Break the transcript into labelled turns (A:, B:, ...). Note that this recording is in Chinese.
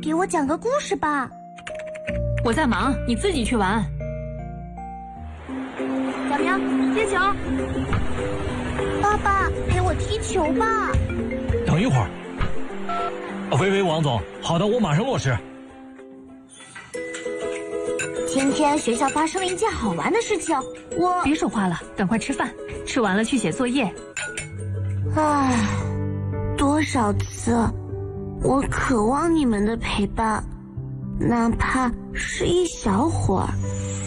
A: 给我讲个故事吧。
B: 我在忙，你自己去玩。
A: 小明，接球。爸爸，陪我踢球吧。
C: 等一会儿。喂，王总，好的，我马上落实。
A: 今天学校发生了一件好玩的事情，
B: 别说话了，赶快吃饭，吃完了去写作业。
A: 唉，多少次我渴望你们的陪伴，哪怕是一小会儿。